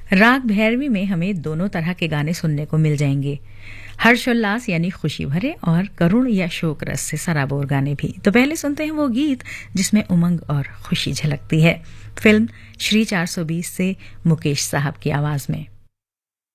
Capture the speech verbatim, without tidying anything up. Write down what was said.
राग भैरवी में हमें दोनों तरह के गाने सुनने को मिल जाएंगे, हर्षोल्लास यानी खुशी भरे और करुण या शोक रस से सराबोर गाने भी। तो पहले सुनते हैं वो गीत जिसमें उमंग और खुशी झलकती है। फिल्म श्री चार सौ बीस से मुकेश साहब की आवाज में।